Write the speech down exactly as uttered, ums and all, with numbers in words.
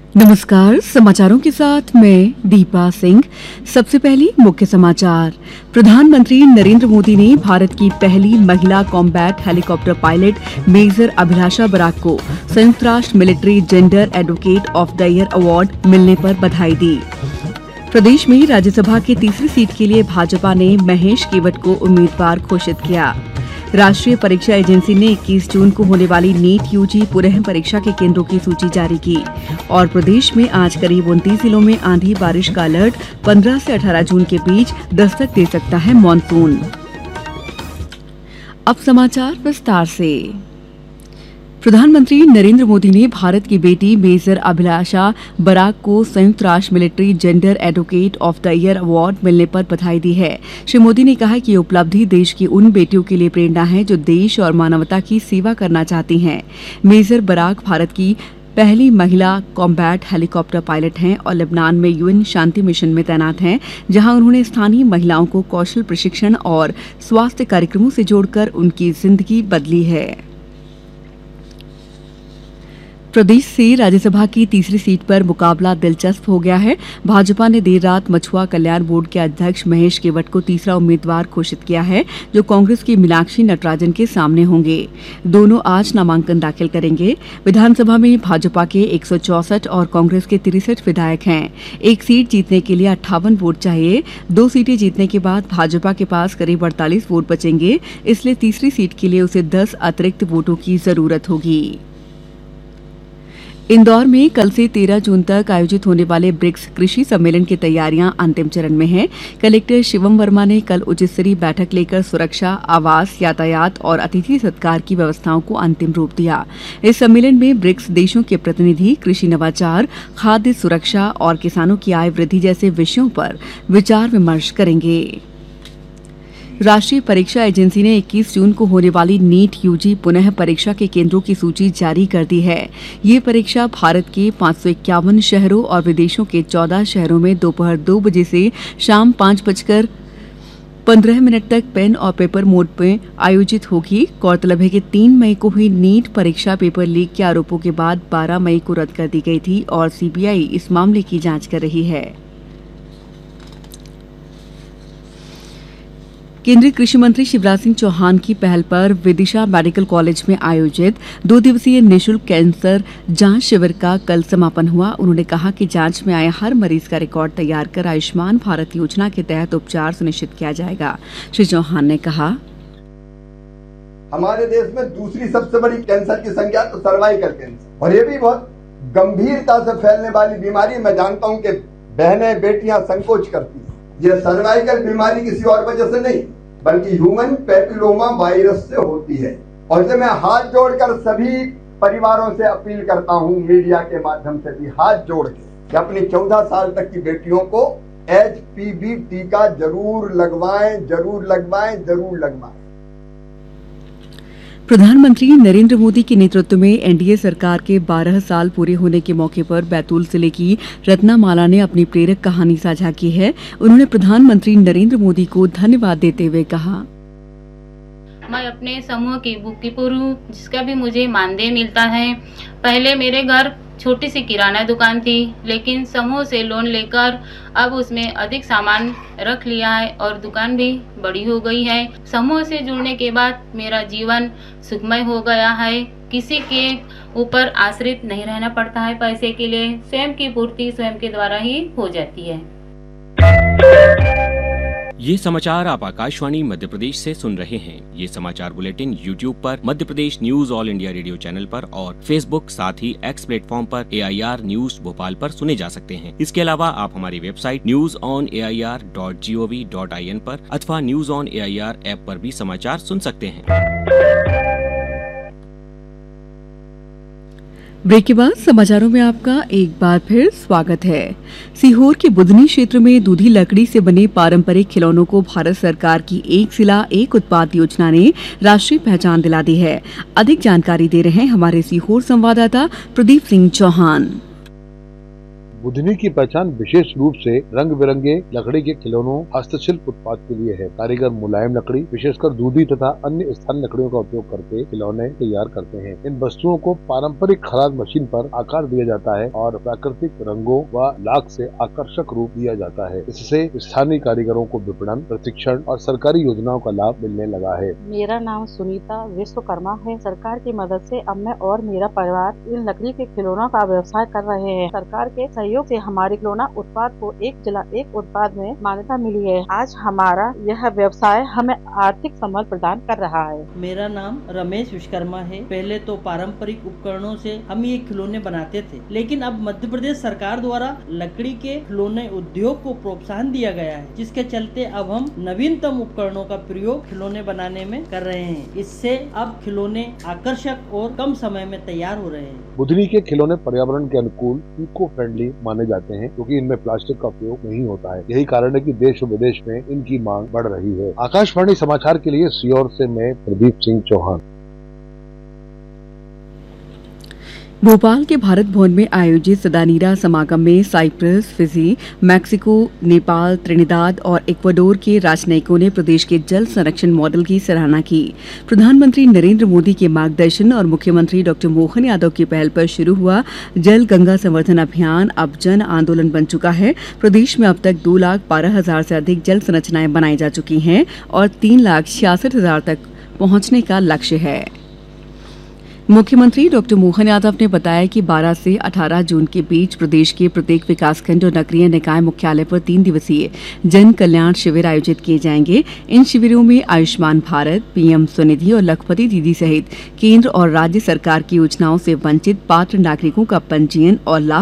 नमस्कार, समाचारों के साथ मैं दीपा सिंह। सबसे पहली मुख्य समाचार। प्रधानमंत्री नरेंद्र मोदी ने भारत की पहली महिला कॉम्बैट हेलीकॉप्टर पायलट मेजर अभिलाषा बराक को संयुक्त राष्ट्र military gender advocate of the year award मिलने पर बधाई दी। प्रदेश में राज्यसभा की तीसरी सीट के लिए भाजपा ने महेश केवट को उम्मीदवार घोषित किया। राष्ट्रीय परीक्षा एजेंसी ने इक्कीस जून को होने वाली नीट यूजी पुनः परीक्षा के केंद्रों की सूची जारी की। और प्रदेश में आज करीब उनतीस जिलों में आंधी बारिश का अलर्ट। पंद्रह से अठारह जून के बीच दस्तक दे सकता है मॉनसून। अब समाचार विस्तार से। प्रधानमंत्री नरेंद्र मोदी ने भारत की बेटी मेजर अभिलाषा बराक को संयुक्त राष्ट्र military gender advocate of the year award मिलने पर बधाई दी है। श्री मोदी ने कहा कि ये उपलब्धि देश की उन बेटियों के लिए प्रेरणा है जो देश और मानवता की सेवा करना चाहती हैं। मेजर बराक भारत की पहली महिला कॉम्बैट हेलीकॉप्टर पायलट हैं और लेबनान में यूएन शांति मिशन में तैनात हैं, जहां उन्होंने स्थानीय महिलाओं को कौशल प्रशिक्षण और स्वास्थ्य कार्यक्रमों से जोड़कर उनकी जिंदगी बदली है। प्रदेश से राज्यसभा की तीसरी सीट पर मुकाबला दिलचस्प हो गया है। भाजपा ने देर रात मछुआ कल्याण बोर्ड के अध्यक्ष महेश केवट को तीसरा उम्मीदवार घोषित किया है, जो कांग्रेस की मीनाक्षी नटराजन के सामने होंगे। दोनों आज नामांकन दाखिल करेंगे। विधानसभा में भाजपा के एक सौ चौसठ और कांग्रेस के तिरसठ विधायक हैं। एक सीट जीतने के लिए अट्ठावन वोट चाहिए। दो सीटें जीतने के बाद भाजपा के पास करीब अड़तालीस वोट बचेंगे, इसलिए तीसरी सीट के लिए उसे दस अतिरिक्त वोटों की जरूरत होगी। इंदौर में कल से तेरह जून तक आयोजित होने वाले ब्रिक्स कृषि सम्मेलन की तैयारियां अंतिम चरण में हैं। कलेक्टर शिवम वर्मा ने कल उच्च स्तरीय बैठक लेकर सुरक्षा, आवास, यातायात और अतिथि सत्कार की व्यवस्थाओं को अंतिम रूप दिया। इस सम्मेलन में ब्रिक्स देशों के प्रतिनिधि कृषि नवाचार, खाद्य सुरक्षा और किसानों की आय वृद्धि जैसे विषयों पर विचार विमर्श करेंगे। राष्ट्रीय परीक्षा एजेंसी ने इक्कीस जून को होने वाली नीट यूजी पुनः परीक्षा के केंद्रों की सूची जारी कर दी है। ये परीक्षा भारत के पाँच सौ इक्यावन शहरों और विदेशों के चौदह शहरों में दोपहर दो बजे से शाम पाँच बजकर पंद्रह मिनट तक पेन और पेपर मोड में आयोजित होगी। गौरतलब है कि तीन मई को हुई नीट परीक्षा पेपर लीक के आरोपों के बाद बारह मई को रद्द कर दी गई थी और सीबीआई इस मामले की जांच कर रही है। केंद्रीय कृषि मंत्री शिवराज सिंह चौहान की पहल पर विदिशा मेडिकल कॉलेज में आयोजित दो दिवसीय निःशुल्क कैंसर जांच शिविर का कल समापन हुआ। उन्होंने कहा कि जांच में आए हर मरीज का रिकॉर्ड तैयार कर आयुष्मान भारत योजना के तहत उपचार सुनिश्चित किया जाएगा। श्री चौहान ने कहा, हमारे देश में दूसरी सबसे बड़ी कैंसर की संख्या तो सर्वाइकल कैंसर, और ये भी बहुत गंभीरता से फैलने वाली बीमारी। मैं जानता हूँ कि बहनें बेटियां संकोच करती है। ये सर्वाइकल बीमारी किसी और वजह से नहीं बल्कि ह्यूमन पैपिलोमा वायरस से होती है। और इसे मैं हाथ जोड़कर सभी परिवारों से अपील करता हूं, मीडिया के माध्यम से भी हाथ जोड़ के, कि अपनी चौदह साल तक की बेटियों को एच पी वी टीका जरूर लगवाएं, जरूर लगवाएं, जरूर लगवाएं। प्रधानमंत्री नरेंद्र मोदी के नेतृत्व में एनडीए सरकार के बारह साल पूरे होने के मौके पर बैतूल जिले की रत्नामाला ने अपनी प्रेरक कहानी साझा की है। उन्होंने प्रधानमंत्री नरेंद्र मोदी को धन्यवाद देते हुए कहा, मैं अपने समूह की बुक कीपर हूँ, जिसका भी मुझे मानदेय मिलता है। पहले मेरे घर छोटी सी किराना दुकान थी, लेकिन समूह से लोन लेकर अब उसमें अधिक सामान रख लिया है और दुकान भी बड़ी हो गई है। समूह से जुड़ने के बाद मेरा जीवन सुखमय हो गया है। किसी के ऊपर आश्रित नहीं रहना पड़ता है पैसे के लिए। स्वयं की पूर्ति स्वयं के द्वारा ही हो जाती है। ये समाचार आप आकाशवाणी मध्य प्रदेश से सुन रहे हैं। ये समाचार बुलेटिन यूट्यूब पर Madhya Pradesh news all India radio channel पर और फेसबुक साथ ही एक्स प्लेटफॉर्म पर ए आई आर न्यूज भोपाल पर सुने जा सकते हैं। इसके अलावा आप हमारी website news on A I R dot G O V dot I N पर अथवा news on A I R app पर भी समाचार सुन सकते हैं। ब्रेक के बाद समाचारों में आपका एक बार फिर स्वागत है। सीहोर के बुधनी क्षेत्र में दूधी लकड़ी से बने पारंपरिक खिलौनों को भारत सरकार की एक जिला एक उत्पाद योजना ने राष्ट्रीय पहचान दिला दी है। अधिक जानकारी दे रहे हैं हमारे सीहोर संवाददाता प्रदीप सिंह चौहान। बुधनी की पहचान विशेष रूप से रंग बिरंगे लकड़ी के खिलौनों हस्तशिल्प उत्पाद के लिए है। कारीगर मुलायम लकड़ी, विशेषकर दूधी तथा अन्य स्थानीय लकड़ियों का उपयोग करके खिलौने तैयार करते हैं। इन वस्तुओं को पारंपरिक खराद मशीन पर आकार दिया जाता है और प्राकृतिक रंगों व लाख से आकर्षक रूप दिया जाता है। इससे स्थानीय कारीगरों को विपणन, प्रशिक्षण और सरकारी योजनाओं का लाभ मिलने लगा है। मेरा नाम सुनीता विश्वकर्मा है। सरकार की मदद से अब मैं और मेरा परिवार इन लकड़ी के खिलौनों का व्यवसाय कर रहे हैं। सरकार के सहयोग से हमारे खिलौना उत्पाद को एक जिला एक उत्पाद में मान्यता मिली है। आज हमारा यह व्यवसाय हमें आर्थिक समर्थन प्रदान कर रहा है। मेरा नाम रमेश विश्वकर्मा है। पहले तो पारंपरिक उपकरणों से हम ये खिलौने बनाते थे, लेकिन अब मध्य प्रदेश सरकार द्वारा लकड़ी के खिलौने उद्योग को प्रोत्साहन दिया गया है, जिसके चलते अब हम नवीनतम उपकरणों का प्रयोग खिलौने बनाने में कर रहे हैं। इससे अब खिलौने आकर्षक और कम समय में तैयार हो रहे हैं। बुधनी के खिलौने पर्यावरण के अनुकूल, इको फ्रेंडली माने जाते हैं, क्योंकि इनमें प्लास्टिक का उपयोग नहीं होता है। यही कारण है कि देश और विदेश में इनकी मांग बढ़ रही है। आकाशवाणी समाचार के लिए सीहोर से मैं प्रदीप सिंह चौहान। भोपाल के भारत भवन में आयोजित सदानीरा समागम में Cyprus, Fiji, Mexico, Nepal, Trinidad और इक्वाडोर के राजनयिकों ने प्रदेश के जल संरक्षण मॉडल की सराहना की। प्रधानमंत्री नरेंद्र मोदी के मार्गदर्शन और मुख्यमंत्री डॉक्टर मोहन यादव की पहल पर शुरू हुआ जल गंगा संवर्धन अभियान अब जन आंदोलन बन चुका है। प्रदेश में अब तक दो लाख बारह हजार से अधिक जल संरचनाएं बनाई जा चुकी हैं और तीन लाख छियासठ हजार तक पहुंचने का लक्ष्य है। मुख्यमंत्री डॉक्टर मोहन यादव ने बताया कि बारह से अठारह जून के बीच प्रदेश के प्रत्येक विकासखंड और नगरीय निकाय मुख्यालय पर तीन दिवसीय जन कल्याण शिविर आयोजित किए जाएंगे। इन शिविरों में आयुष्मान भारत, पीएम स्वनिधि और लखपति दीदी सहित केंद्र और राज्य सरकार की योजनाओं से वंचित पात्र नागरिकों का पंजीयन और लाभ